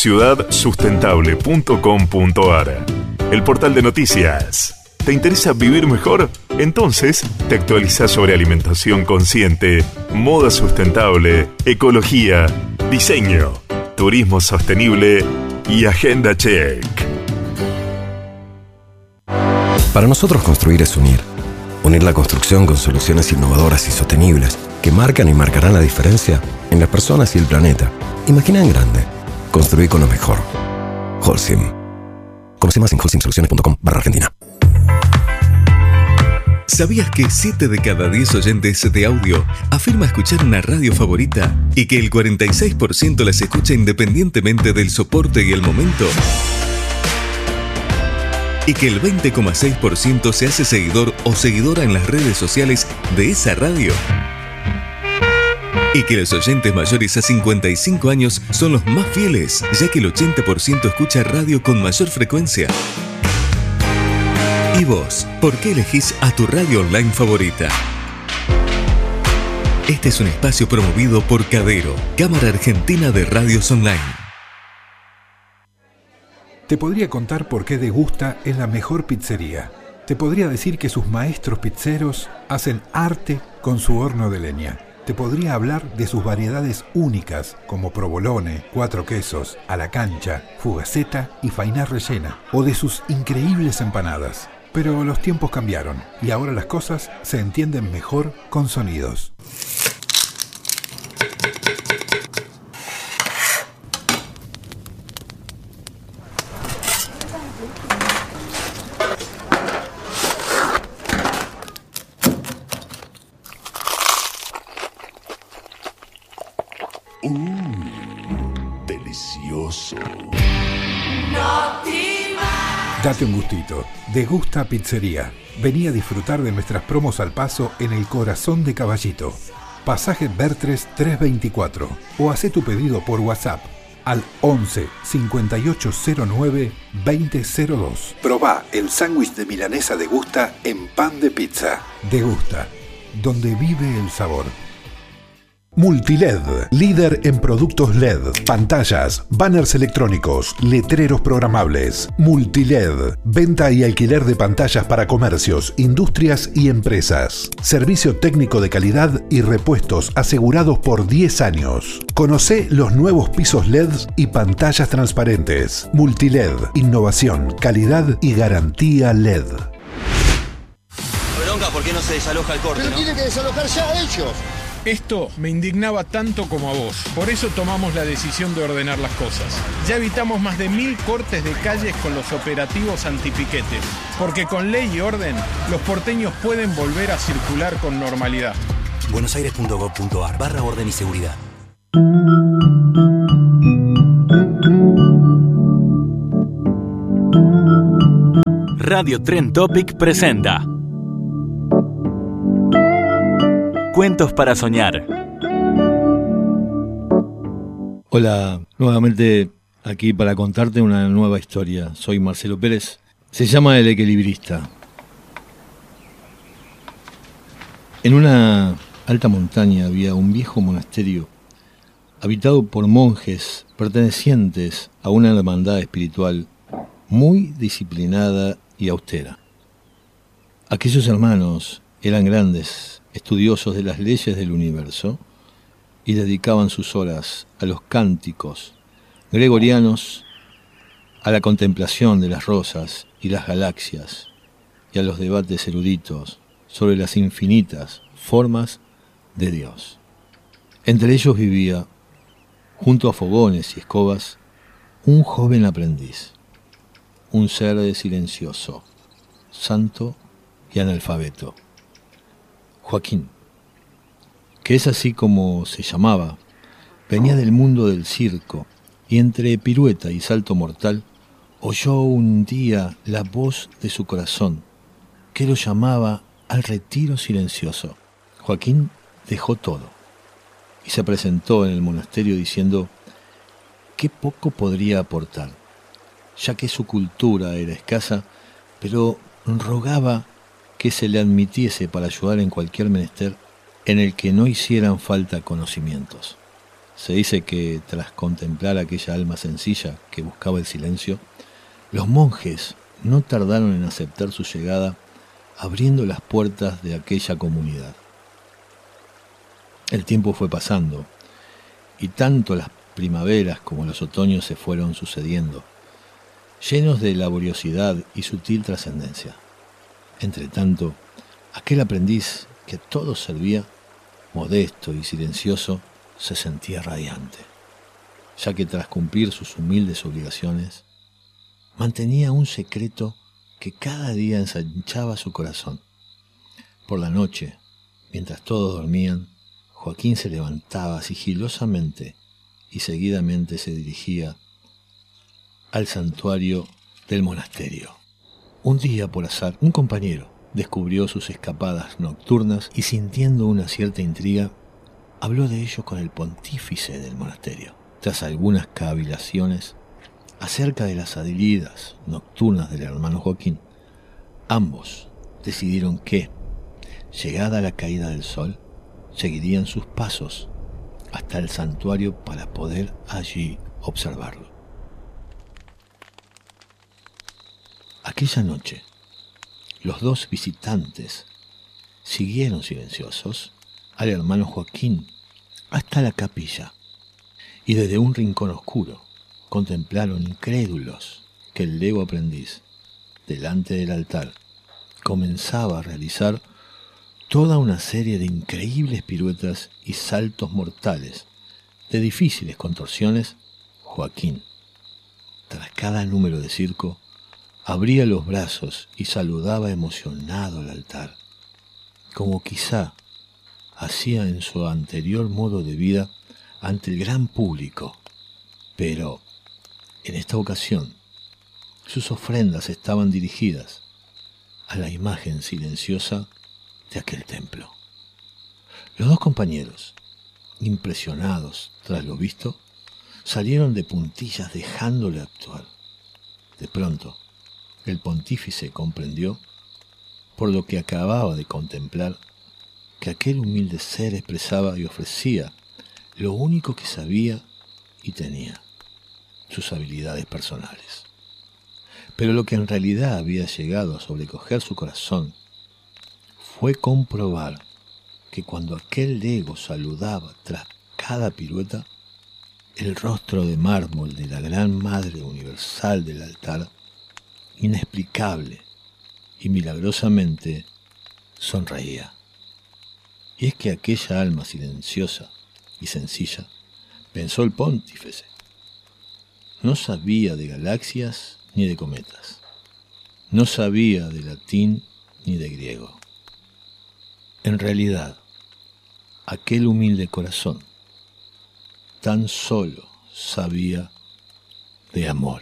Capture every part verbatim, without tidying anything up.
ciudad sustentable punto com punto ar, el portal de noticias. ¿Te interesa vivir mejor? Entonces te actualizás sobre alimentación consciente, moda sustentable, ecología, diseño, turismo sostenible y agenda check. Para nosotros construir es unir. Unir la construcción con soluciones innovadoras y sostenibles que marcan y marcarán la diferencia en las personas y el planeta. Imagina en grande. Construir con lo mejor. Holcim. Conoce más en holcim soluciones punto com barra Argentina. ¿Sabías que siete de cada diez oyentes de audio afirma escuchar una radio favorita y que el cuarenta y seis por ciento las escucha independientemente del soporte y el momento? Y que el veinte coma seis por ciento se hace seguidor o seguidora en las redes sociales de esa radio. Y que los oyentes mayores a cincuenta y cinco años son los más fieles, ya que el ochenta por ciento escucha radio con mayor frecuencia. ¿Y vos, por qué elegís a tu radio online favorita? Este es un espacio promovido por Cadero, Cámara Argentina de Radios Online. Te podría contar por qué Degusta es la mejor pizzería. Te podría decir que sus maestros pizzeros hacen arte con su horno de leña. Te podría hablar de sus variedades únicas como provolone, cuatro quesos, a la cancha, fugaceta y fainá rellena, o de sus increíbles empanadas. Pero los tiempos cambiaron y ahora las cosas se entienden mejor con sonidos. Uh, delicioso. Date un gustito. Degusta Pizzería. Vení a disfrutar de nuestras promos al paso en el corazón de Caballito. Pasaje Bertres trescientos veinticuatro. O hacé tu pedido por WhatsApp al once cincuenta y ocho cero nueve veinte cero dos. Probá el sándwich de milanesa Degusta en pan de pizza. Degusta, donde vive el sabor. Multiled, líder en productos L E D, pantallas, banners electrónicos, letreros programables. Multiled, venta y alquiler de pantallas para comercios, industrias y empresas. Servicio técnico de calidad y repuestos asegurados por diez años. Conocé los nuevos pisos L E Ds y pantallas transparentes. Multiled, innovación, calidad y garantía L E D. Bronca, ¿por qué no se desaloja el corte? Pero ¿no? tiene que desalojar ya ellos. Esto me indignaba tanto como a vos. Por eso tomamos la decisión de ordenar las cosas. Ya evitamos más de mil cortes de calles con los operativos antipiquetes. Porque con ley y orden, los porteños pueden volver a circular con normalidad. buenosaires punto gov punto ar barra orden y seguridad. Radio Trend Topic presenta Cuentos para soñar. Hola, nuevamente aquí para contarte una nueva historia. Soy Marcelo Pérez. Se llama El Equilibrista. En una alta montaña había un viejo monasterio habitado por monjes pertenecientes a una hermandad espiritual muy disciplinada y austera. Aquellos hermanos eran grandes estudiosos de las leyes del universo y dedicaban sus horas a los cánticos gregorianos, a la contemplación de las rosas y las galaxias y a los debates eruditos sobre las infinitas formas de Dios. Entre ellos vivía, junto a fogones y escobas, un joven aprendiz, un ser silencioso, santo y analfabeto. Joaquín, que es así como se llamaba, venía del mundo del circo y entre pirueta y salto mortal oyó un día la voz de su corazón que lo llamaba al retiro silencioso. Joaquín dejó todo y se presentó en el monasterio diciendo qué poco podría aportar, ya que su cultura era escasa, pero rogaba que se le admitiese para ayudar en cualquier menester en el que no hicieran falta conocimientos. Se dice que tras contemplar aquella alma sencilla que buscaba el silencio, los monjes no tardaron en aceptar su llegada, abriendo las puertas de aquella comunidad. El tiempo fue pasando, y tanto las primaveras como los otoños se fueron sucediendo, llenos de laboriosidad y sutil trascendencia. Entretanto, aquel aprendiz que a todos servía, modesto y silencioso, se sentía radiante, ya que tras cumplir sus humildes obligaciones, mantenía un secreto que cada día ensanchaba su corazón. Por la noche, mientras todos dormían, Joaquín se levantaba sigilosamente y seguidamente se dirigía al santuario del monasterio. Un día, por azar, un compañero descubrió sus escapadas nocturnas y, sintiendo una cierta intriga, habló de ello con el pontífice del monasterio. Tras algunas cavilaciones acerca de las salidas nocturnas del hermano Joaquín, ambos decidieron que, llegada la caída del sol, seguirían sus pasos hasta el santuario para poder allí observarlo. Aquella noche, los dos visitantes siguieron silenciosos al hermano Joaquín hasta la capilla, y desde un rincón oscuro contemplaron incrédulos que el lego aprendiz, delante del altar, comenzaba a realizar toda una serie de increíbles piruetas y saltos mortales, de difíciles contorsiones. Joaquín, tras cada número de circo, abría los brazos y saludaba emocionado al altar, como quizá hacía en su anterior modo de vida ante el gran público. Pero, en esta ocasión, sus ofrendas estaban dirigidas a la imagen silenciosa de aquel templo. Los dos compañeros, impresionados tras lo visto, salieron de puntillas dejándole actuar. De pronto, el pontífice comprendió, por lo que acababa de contemplar, que aquel humilde ser expresaba y ofrecía lo único que sabía y tenía, sus habilidades personales. Pero lo que en realidad había llegado a sobrecoger su corazón fue comprobar que cuando aquel lego saludaba tras cada pirueta, el rostro de mármol de la gran Madre Universal del altar, inexplicable y milagrosamente, sonreía. Y es que aquella alma silenciosa y sencilla, pensó el pontífice, no sabía de galaxias ni de cometas, no sabía de latín ni de griego. En realidad, aquel humilde corazón tan solo sabía de amor.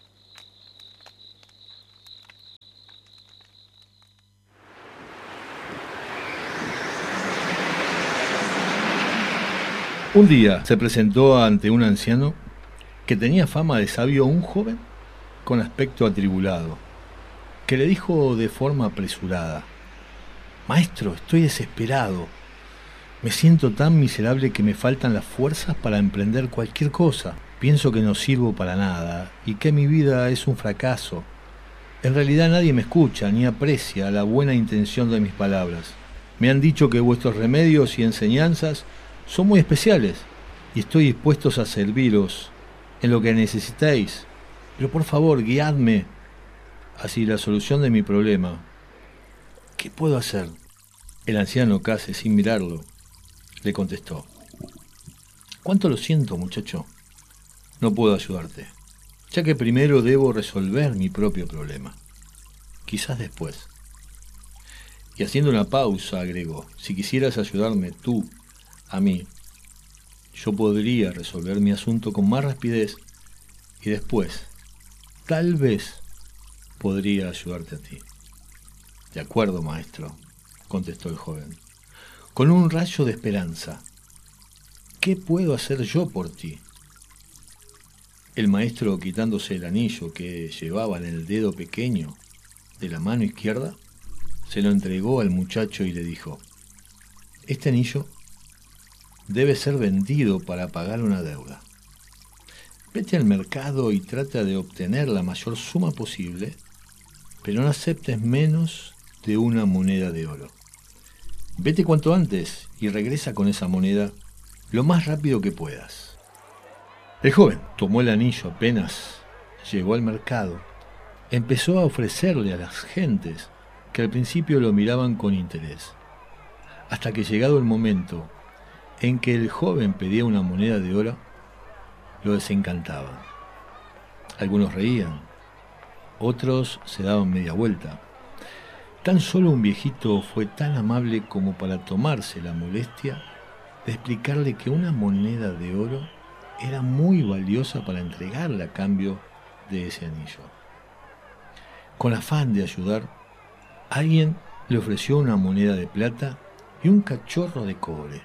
Un día se presentó ante un anciano que tenía fama de sabio un joven con aspecto atribulado, que le dijo de forma apresurada: «Maestro, estoy desesperado. Me siento tan miserable que me faltan las fuerzas para emprender cualquier cosa. Pienso que no sirvo para nada y que mi vida es un fracaso. En realidad nadie me escucha ni aprecia la buena intención de mis palabras. Me han dicho que vuestros remedios y enseñanzas son muy especiales y estoy dispuesto a serviros en lo que necesitéis. Pero por favor, guiadme hacia la solución de mi problema. ¿Qué puedo hacer?». El anciano, casi sin mirarlo, le contestó: «Cuánto lo siento, muchacho. No puedo ayudarte, ya que primero debo resolver mi propio problema. Quizás después». Y haciendo una pausa agregó: «Si quisieras ayudarme tú a mí, yo podría resolver mi asunto con más rapidez y después, tal vez, podría ayudarte a ti». «De acuerdo, maestro», contestó el joven, con un rayo de esperanza. «¿Qué puedo hacer yo por ti?». El maestro, quitándose el anillo que llevaba en el dedo pequeño de la mano izquierda, se lo entregó al muchacho y le dijo: «Este anillo debe ser vendido para pagar una deuda. Vete al mercado y trata de obtener la mayor suma posible, pero no aceptes menos de una moneda de oro. Vete cuanto antes y regresa con esa moneda lo más rápido que puedas. El joven tomó el anillo apenas llegó al mercado. Empezó a ofrecerle a las gentes que al principio lo miraban con interés, hasta que llegado el momento en que el joven pedía una moneda de oro, lo desencantaban. Algunos reían, otros se daban media vuelta. Tan solo un viejito fue tan amable como para tomarse la molestia de explicarle que una moneda de oro era muy valiosa para entregarle a cambio de ese anillo. Con afán de ayudar, alguien le ofreció una moneda de plata y un cachorro de cobre.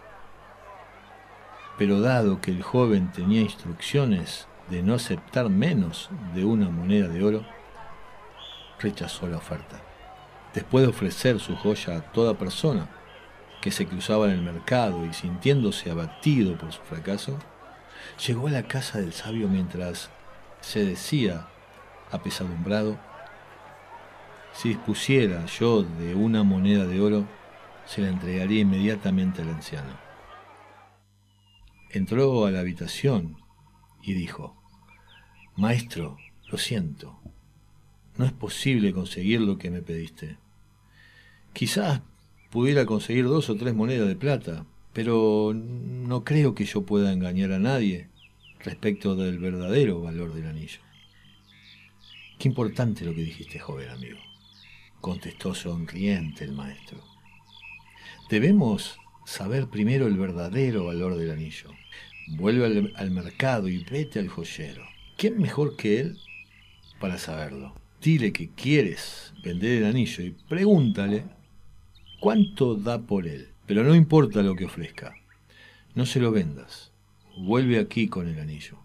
Pero dado que el joven tenía instrucciones de no aceptar menos de una moneda de oro, rechazó la oferta. Después de ofrecer su joya a toda persona que se cruzaba en el mercado y sintiéndose abatido por su fracaso, llegó a la casa del sabio mientras se decía, apesadumbrado: si dispusiera yo de una moneda de oro, se la entregaría inmediatamente al anciano. Entró a la habitación y dijo: maestro, lo siento, no es posible conseguir lo que me pediste. Quizás pudiera conseguir dos o tres monedas de plata, pero no creo que yo pueda engañar a nadie respecto del verdadero valor del anillo. Qué importante lo que dijiste, joven amigo, contestó sonriente el maestro. Debemos saber primero el verdadero valor del anillo. Vuelve al, al mercado y vete al joyero. ¿Quién mejor que él para saberlo? Dile que quieres vender el anillo y pregúntale cuánto da por él. Pero no importa lo que ofrezca, no se lo vendas. Vuelve aquí con el anillo.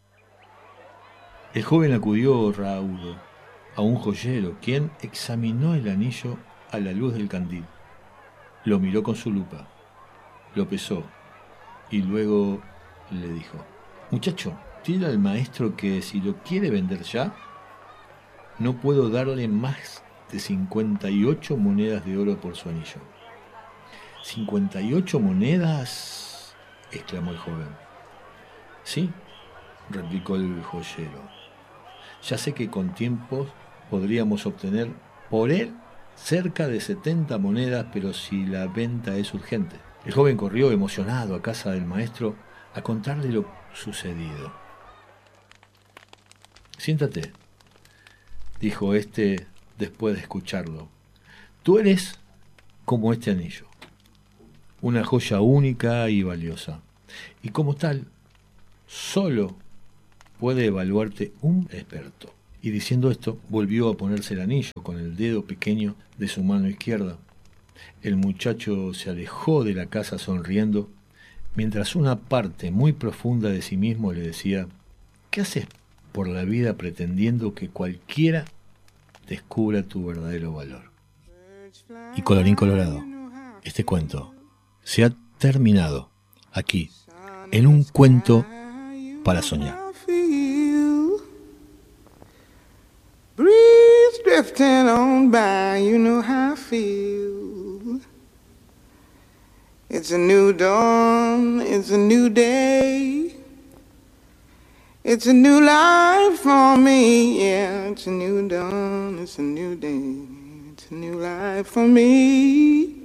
El joven acudió raudo a un joyero, quien examinó el anillo a la luz del candil. Lo miró con su lupa, lo pesó y luego le dijo: muchacho, dile al maestro que si lo quiere vender ya, no puedo darle más de cincuenta y ocho monedas de oro por su anillo. ¿cincuenta y ocho monedas? Exclamó el joven. Sí, replicó el joyero. Ya sé que con tiempo podríamos obtener por él cerca de setenta monedas, pero si la venta es urgente. El joven corrió emocionado a casa del maestro a contarle lo sucedido. Siéntate, dijo éste después de escucharlo. Tú eres como este anillo, una joya única y valiosa, y como tal, solo puede evaluarte un experto. Y diciendo esto, volvió a ponerse el anillo con el dedo pequeño de su mano izquierda. El muchacho se alejó de la casa sonriendo, mientras una parte muy profunda de sí mismo le decía: ¿qué haces por la vida pretendiendo que cualquiera descubra tu verdadero valor? Y colorín colorado, este cuento se ha terminado aquí, en un cuento para soñar. Breeze drifting on by, you know how I feel. It's a new dawn, it's a new day. It's a new life for me, yeah. It's a new dawn, it's a new day. It's a new life for me.